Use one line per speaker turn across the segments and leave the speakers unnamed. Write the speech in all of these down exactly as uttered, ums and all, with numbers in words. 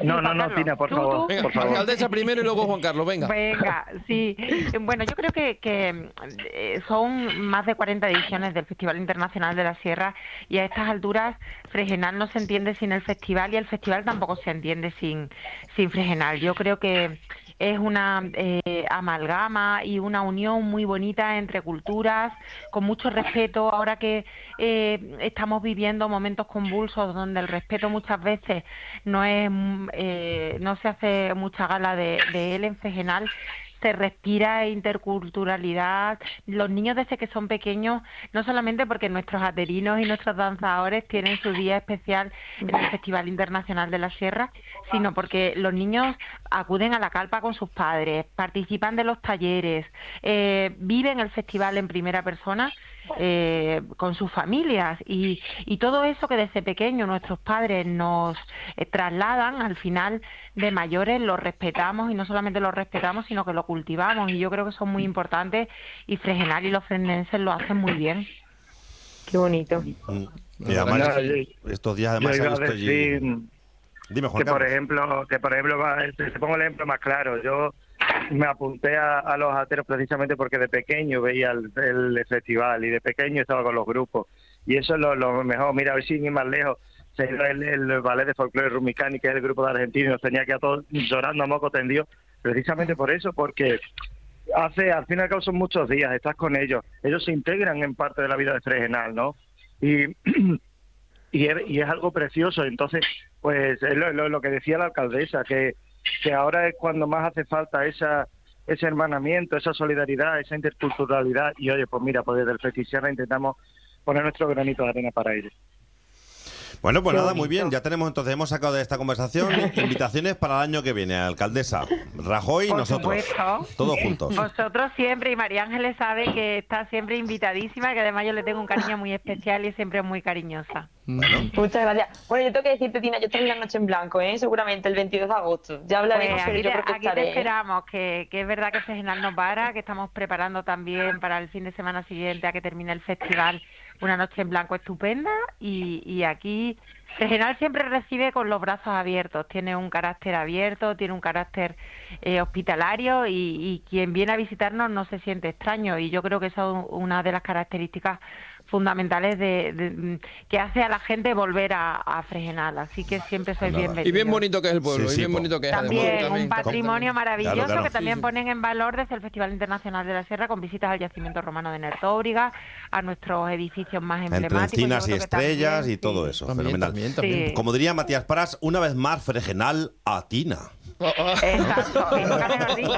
No, no, no, Tina, por favor,
Venga,
por favor.
alcaldesa primero y luego Juan Carlos, venga.
Venga, sí. Bueno, yo creo que, que eh, son más de cuarenta ediciones del Festival Internacional de la Sierra y a estas alturas Fregenal no se entiende sin el festival y el festival tampoco se entiende sin, sin Fregenal. Yo creo que es una eh, amalgama y una unión muy bonita entre culturas, con mucho respeto. Ahora que eh, estamos viviendo momentos convulsos donde el respeto muchas veces no es eh, no se hace mucha gala de, de él en Fregenal, se respira interculturalidad. Los niños desde que son pequeños, no solamente porque nuestros aterinos y nuestros danzadores tienen su día especial en el Festival Internacional de la Sierra, sino porque los niños acuden a la carpa con sus padres, participan de los talleres, eh, viven el festival en primera persona eh, con sus familias y, y todo eso que desde pequeños nuestros padres nos eh, trasladan, al final de mayores lo respetamos y no solamente lo respetamos sino que lo cultivamos, y yo creo que son muy importantes y Fregenal y los frenenses lo hacen muy bien.
Qué bonito.
Mm. Y además,
No, yo-
estos días además
Yo
se ha
iba a
visto
decir
allí... Dime, Juan
que por
Carlos.
ejemplo, que por ejemplo, va- te te pongo el ejemplo más claro. Yo me apunté a, a los ateros precisamente porque de pequeño veía el, el festival y de pequeño estaba con los grupos. Y eso es lo, lo mejor. Mira, a ver si ni más lejos. Se iba el, el ballet de folclore Rumicani, que es el grupo de argentinos, nos tenía que a todos llorando a moco tendido, precisamente por eso, porque hace, al fin y al cabo son muchos días, estás con ellos, ellos se integran en parte de la vida de Fregenal, ¿no? Y, y, es, y es algo precioso. Entonces, pues es lo, lo, lo que decía la alcaldesa, que, que ahora es cuando más hace falta esa ese hermanamiento, esa solidaridad, esa interculturalidad, y oye, pues mira, pues desde el Festival intentamos poner nuestro granito de arena para ello.
Bueno, pues
Qué
nada,
bonito.
muy bien. Ya tenemos entonces, hemos sacado de esta conversación invitaciones para el año que viene, alcaldesa. Rajoy y
Por
nosotros.
supuesto.
Todos juntos.
Vosotros siempre, y María Ángeles sabe que está siempre invitadísima, que además yo le tengo un cariño muy especial y siempre es muy cariñosa.
Bueno,
Muchas gracias. Bueno, yo tengo que decirte, Tina, yo estoy en la noche en blanco, ¿eh? Seguramente el veintidós de agosto. Ya hablaremos,
Pues
pero
aquí,
yo
te,
creo que
aquí te
estaré, ¿eh?
esperamos, que, que es verdad que Fregenal no para, que estamos preparando también para el fin de semana siguiente a que termine el festival una noche en blanco estupenda, y, y aquí Fregenal siempre recibe con los brazos abiertos, tiene un carácter abierto, tiene un carácter eh, hospitalario, y, y quien viene a visitarnos no se siente extraño, y yo creo que eso es una de las características fundamentales de, de- que hace a la gente volver a, a Fregenal, así que siempre sois
Nada.
bienvenidos.
Y bien bonito que es el pueblo,
Sí,
y
sí,
bien
po.
bonito que es.
También
además,
un
también.
patrimonio maravilloso
Claro, claro.
que también
Sí, sí.
ponen en valor desde el Festival Internacional de la Sierra, con visitas al yacimiento romano de Nertóbriga, a nuestros edificios más
entre
emblemáticos.
encinas y
Yo creo que
estrellas
también,
y todo
sí.
eso.
También,
Fenomenal.
también, también.
Sí.
Como diría Matías Pras, una vez más, Fregenal a Tina.
Oh, oh.
Exacto, y nunca mejor dicho.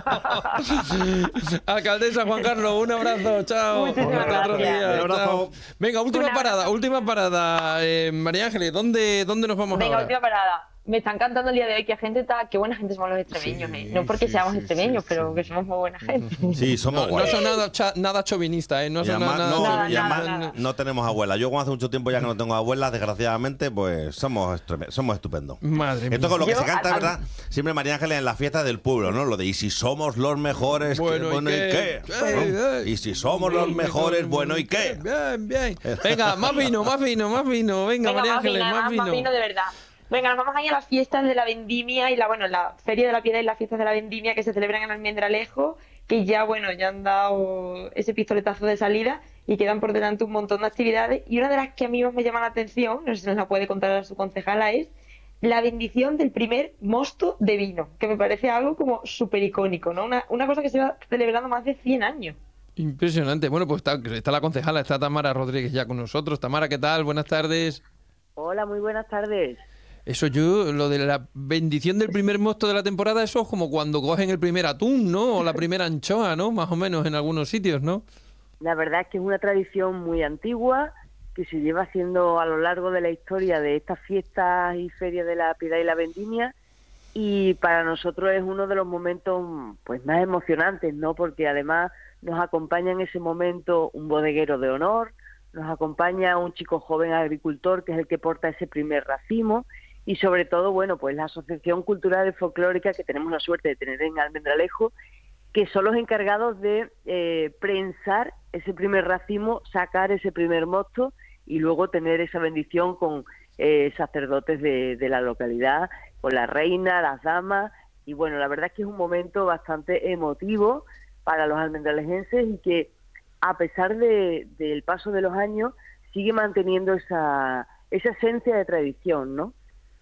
Alcaldesa, Juan Carlos, un abrazo, chao.
Muchísimas
Hasta otro
gracias.
día,
Un abrazo.
chao. Venga, última
Un abrazo.
parada, última parada. Eh, María Ángeles, ¿dónde, ¿dónde nos vamos
Venga,
ahora?
última parada. Me está encantando el día de hoy, que gente está... Qué buena gente somos los extremeños,
Sí,
¿eh? No porque
sí,
seamos
sí,
extremeños,
sí,
pero
sí.
que somos muy buena gente.
Sí, somos
No, no
guays.
son nada, cha- nada chauvinistas, ¿eh? No
Y
son
además,
nada...
no,
nada,
y además
nada, nada.
no tenemos abuela. Yo como hace mucho tiempo ya que no tengo abuela, desgraciadamente, pues somos estreme- somos estupendos.
Madre mía.
Esto con lo que
Yo,
se canta,
a- a-
¿verdad? Siempre María Ángeles en la fiesta del pueblo, ¿no? Lo de, y si somos los mejores,
Bueno,
¿qué?
¿y
Bueno, ¿y
qué?
qué?
Eh,
¿No?
eh.
Y si somos los mejores, bueno, ¿y qué?
Bien, bien. Venga, más vino, más vino, más vino. Venga,
Venga,
María
más
Ángeles,
vino,
más
además,
vino.
más vino de verdad. Venga, nos vamos ahí a las fiestas de la vendimia y la, bueno, la Feria de la Piedra y las fiestas de la vendimia que se celebran en Almendralejo, que ya, bueno, ya han dado ese pistoletazo de salida y quedan por delante un montón de actividades. Y una de las que a mí más me llama la atención, no sé si nos la puede contar a su concejala, es la bendición del primer mosto de vino, que me parece algo como súper icónico, ¿no? Una, una cosa que se va celebrando más de cien años.
Impresionante. Bueno, pues está, está la concejala, está Tamara Rodríguez ya con nosotros. Tamara, ¿qué tal? Buenas tardes.
Hola, muy buenas tardes.
Eso yo, lo de la bendición del primer mosto de la temporada, eso es como cuando cogen el primer atún, ¿no? O la primera anchoa, ¿no? Más o menos en algunos sitios, ¿no?
La verdad es que es una tradición muy antigua que se lleva haciendo a lo largo de la historia de estas fiestas y ferias de la Piedad y la Vendimia, y para nosotros es uno de los momentos pues más emocionantes, ¿no? Porque además nos acompaña en ese momento un bodeguero de honor, nos acompaña un chico joven agricultor que es el que porta ese primer racimo, y sobre todo, bueno, pues la Asociación Cultural y Folclórica que tenemos la suerte de tener en Almendralejo, que son los encargados de eh, prensar ese primer racimo, sacar ese primer mosto y luego tener esa bendición con eh, sacerdotes de, de la localidad con la reina, las damas, y bueno, la verdad es que es un momento bastante emotivo para los almendralejenses y que a pesar de, del paso de los años sigue manteniendo esa, esa esencia de tradición, ¿no?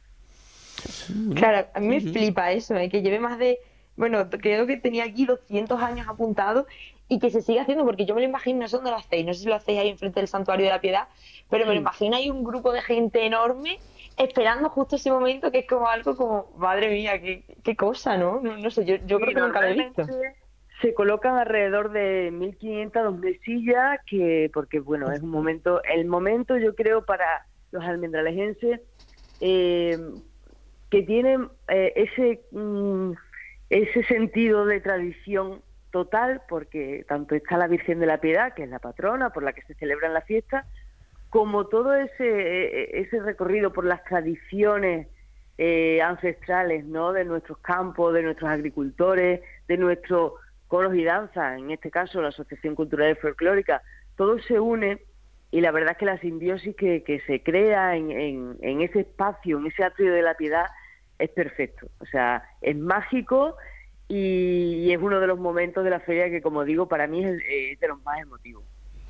Claro, a mí me flipa eso, ¿eh? Que lleve más de, bueno, creo que tenía aquí doscientos años apuntados y que se siga haciendo, porque yo me lo imagino, no sé dónde lo hacéis, no sé si lo hacéis ahí enfrente del Santuario de la Piedad, pero me lo imagino ahí un grupo de gente enorme esperando justo ese momento, que es como algo como, madre mía, qué, qué cosa, ¿no? No, no sé, yo, yo
Sí,
creo que nunca lo he visto.
Se colocan alrededor de mil quinientas, dos mil sillas, que porque bueno, es un momento, el momento yo creo para los almendralejenses eh, que tienen eh, ese mm, ese sentido de tradición total, porque tanto está la Virgen de la Piedad, que es la patrona por la que se celebran las fiestas, como todo ese ese recorrido por las tradiciones eh, ancestrales, ¿no? De nuestros campos, de nuestros agricultores, de nuestros coros y danzas, en este caso la Asociación Cultural y Folclórica, todo se une y la verdad es que la simbiosis que, que se crea en, en, en ese espacio, en ese atrio de la Piedad, es perfecto. O sea, es mágico y, y es uno de los momentos de la feria que, como digo, para mí es, es de los más emotivos.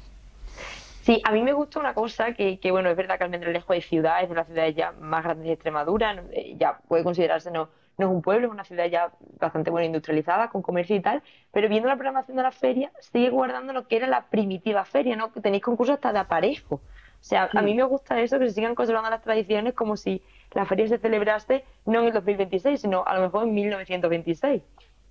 Sí, a mí me gusta una cosa que, que bueno, es verdad que Almendralejo es ciudad, es de las ciudades ya más grandes de Extremadura, no- eh, ya puede considerarse, no, no es un pueblo, es una ciudad ya bastante bueno industrializada, con comercio y tal, pero viendo la programación de la feria, sigue guardando lo que era la primitiva feria, ¿no? Que tenéis concursos hasta de aparejo. O sea, a mí me gusta eso, que se sigan conservando las tradiciones como si la feria se celebrase no en el dos mil veintiséis, sino a lo mejor en mil novecientos veintiséis.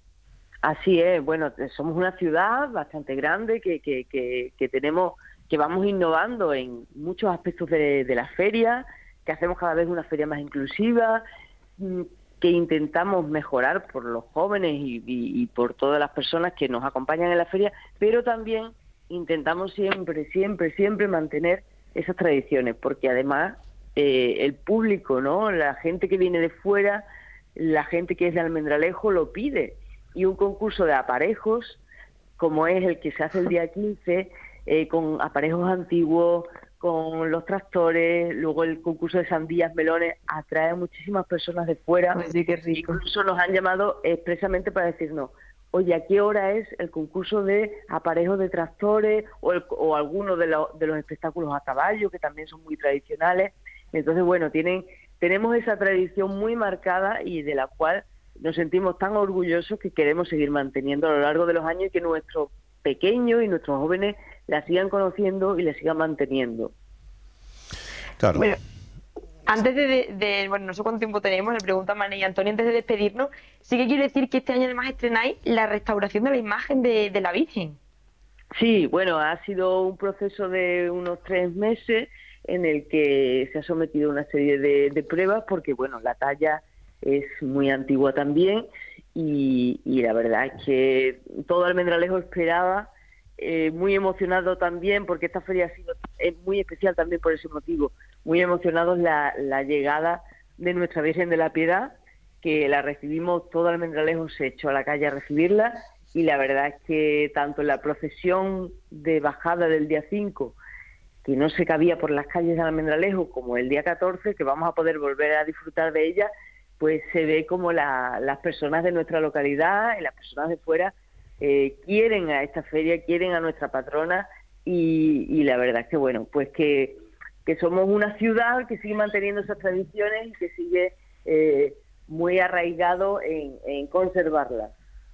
Así es, bueno, somos una ciudad bastante grande que, que, que, que tenemos, que vamos innovando en muchos aspectos de, de la feria, que hacemos cada vez una feria más inclusiva, mm, que intentamos mejorar por los jóvenes y, y, y por todas las personas que nos acompañan en la feria, pero también intentamos siempre, siempre, siempre mantener esas tradiciones, porque además eh, el público, ¿no? La gente que viene de fuera, la gente que es de Almendralejo lo pide. Y un concurso de aparejos, como es el que se hace el día quince, eh, con aparejos antiguos, con los tractores, luego el concurso de sandías, melones, atrae a muchísimas personas de fuera.
Pues sí, qué rico.
Incluso nos han llamado expresamente para decirnos, oye, ¿a qué hora es el concurso de aparejos de tractores o, el, o alguno de, lo, de los espectáculos a caballo, que también son muy tradicionales? Entonces, bueno, tienen tenemos esa tradición muy marcada y de la cual nos sentimos tan orgullosos que queremos seguir manteniendo a lo largo de los años y que nuestros pequeños y nuestros jóvenes la sigan conociendo y la sigan manteniendo.
Claro.
Bueno, antes de, de, de- bueno, no sé cuánto tiempo tenemos, le pregunto a Mané y Antonio antes de despedirnos, sí que quiero decir que este año además estrenáis la restauración de la imagen de, de la Virgen.
Sí, bueno, ha sido un proceso de unos tres meses en el que se ha sometido a una serie de, de pruebas porque, bueno, la talla es muy antigua también y, y la verdad es que todo Almendralejo esperaba, eh, muy emocionado también porque esta feria ha sido es muy especial también por ese motivo, muy emocionados la, la llegada de nuestra Virgen de la Piedad, que la recibimos, todo Almendralejo se echó a la calle a recibirla y la verdad es que tanto en la procesión de bajada del día cinco, que no se cabía por las calles de Almendralejo, como el día catorce, que vamos a poder volver a disfrutar de ella, pues se ve como la, las personas de nuestra localidad y las personas de fuera eh, quieren a esta feria, quieren a nuestra patrona y, y la verdad es que, bueno, pues que, que somos una ciudad que sigue manteniendo esas tradiciones y que sigue eh, muy arraigado en, en conservarlas.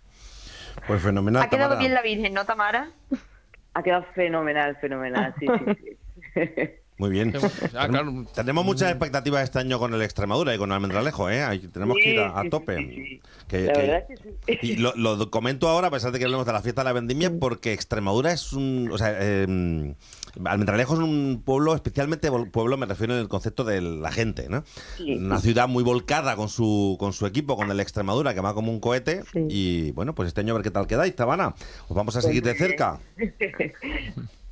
Pues fenomenal,
Ha quedado
Tamara.
bien la Virgen, ¿no, Tamara?
Ha quedado fenomenal, fenomenal, sí, sí, sí.
Muy bien.
Ah, claro.
Tenemos muchas expectativas este año con el Extremadura y con Almendralejo, ¿eh? Ahí tenemos que ir a, a
Sí, sí,
tope.
sí, sí.
Que-
La
que-
verdad que sí.
Y lo, lo comento ahora, a pesar de que hablemos de la fiesta de la vendimia, porque Extremadura es un... O sea, eh, Almendralejo es un pueblo, especialmente vol- pueblo, me refiero en el concepto de la gente, ¿no?
Sí.
Una ciudad muy volcada con su con su equipo, con el Extremadura, que va como un cohete.
Sí.
Y bueno, pues este año a ver qué tal quedáis, Tabana. Os vamos a seguir de cerca.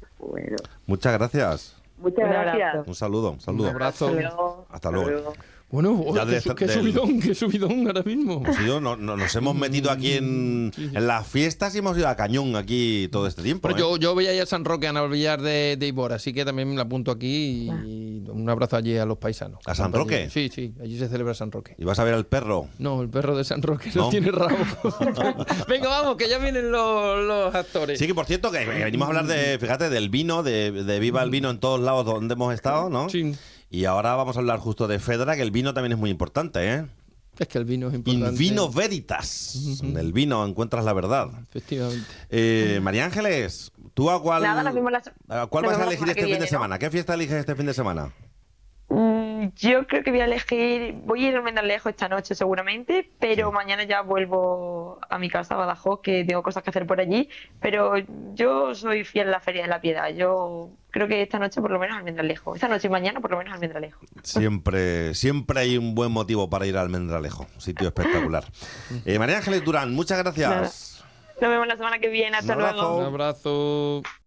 Bueno,
Muchas gracias.
muchas
Un
gracias.
abrazo.
Un saludo, un saludo.
Un abrazo.
Hasta luego.
Hasta luego.
luego.
Bueno,
Ya
oh,
de-
qué, su- qué
del-
subidón, qué subidón ahora mismo.
Hemos ido- no- no- nos hemos metido aquí en, en las fiestas y hemos ido a cañón aquí todo este tiempo.
Bueno,
¿eh?
yo, yo voy a ir a San Roque, a Navalvillar de, de Ibor, así que también me la apunto aquí y un abrazo allí a los paisanos.
¿A San Roque?
Sí, sí, allí se celebra San Roque.
¿Y vas a ver al perro?
No, el perro de San Roque no,
¿No?
tiene rabo. Venga, vamos, que ya vienen los, los actores.
Sí, que por cierto, que que venimos a hablar de, fíjate, del vino, de, de viva el vino en todos lados donde hemos estado, ¿no?
Sí.
Y ahora vamos a hablar justo de Fedra, que el vino también es muy importante, ¿eh?
Es que el vino es importante.
In vino veritas. En el vino encuentras la verdad.
Efectivamente.
Eh, María Ángeles, ¿tú a cuál,
Nada, nos vemos la-
a cuál
nos
vas a
vemos la
elegir
semana
este
que
fin de
viene, ¿no?
semana? ¿Qué fiesta eliges este fin de semana?
Mm, Yo creo que voy a elegir, voy a ir al Almendralejo esta noche seguramente, pero mañana ya vuelvo a mi casa, a Badajoz, que tengo cosas que hacer por allí, pero yo soy fiel a la Feria de la Piedad, yo creo que esta noche por lo menos al Almendralejo, esta noche y mañana por lo menos al Almendralejo.
Siempre, siempre hay un buen motivo para ir al Almendralejo, sitio espectacular. Eh, María Ángeles Durán, muchas gracias.
Nada. Nos vemos la semana que viene, hasta
Un abrazo.
luego.
Un abrazo.